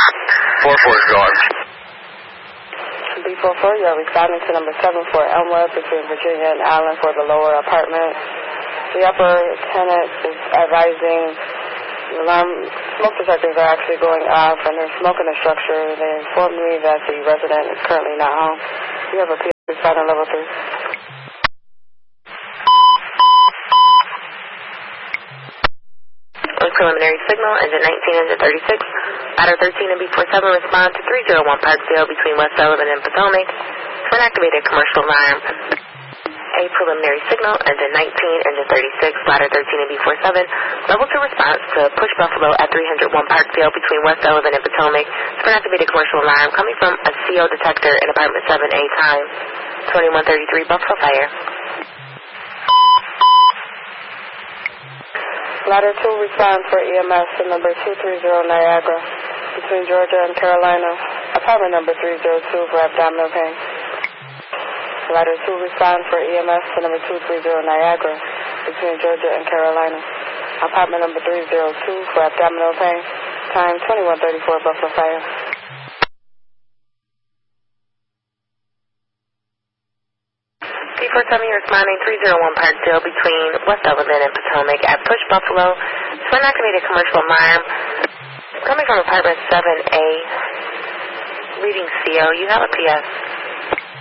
4-4 is gone. B44, you are responding to number 74 Elmwood between Virginia and Allen for the lower apartment. The upper tenant is advising the alarm smoke detectors are actually going off and there's smoke in the structure. They informed me that the resident is currently not home. You have a P responding level 3. Preliminary signal, engine 19, engine 36. Ladder 13 and B47 respond to 301 Parkdale between West Sullivan and Potomac for an activated commercial alarm. A preliminary signal, engine 19, engine 36, ladder 13 and B47. Level 2 response to Push Buffalo at 301 Parkdale between West Sullivan and Potomac for an activated commercial alarm coming from a CO detector in apartment 7A time 2133 Buffalo Fire. Ladder 2 responds for EMS to number 230 Niagara between Georgia and Carolina. Apartment number 302 for abdominal pain. Ladder 2 responds for EMS to number 230 Niagara between Georgia and Carolina. Apartment number 302 for abdominal pain. Time 2134 Buffalo Fire. P47, you're responding 301 Parkdale between West Sullivan and Potomac at Push Buffalo for an activated commercial alarm coming from apartment 7A reading CO. You have a PS.